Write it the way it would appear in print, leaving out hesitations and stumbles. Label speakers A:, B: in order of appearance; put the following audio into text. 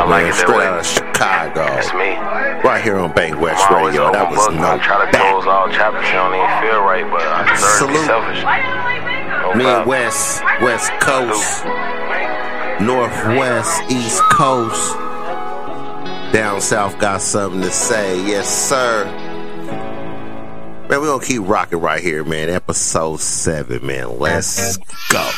A: man.
B: it that
A: Straight
B: way.
A: out of Chicago.
B: That's me.
A: Right here on Bank West
B: I'm always
A: Radio. That
B: open
A: was
B: book.
A: no
B: I try to
A: back.
B: close all chapters. It don't even feel right, but I deserve to be
A: Salute.
B: selfish. No
A: Me and
B: problem.
A: West Coast, Northwest, East Coast. Down South got something to say. Yes, sir. Man, we're going to keep rocking right here, man. Episode 7, man. Let's go.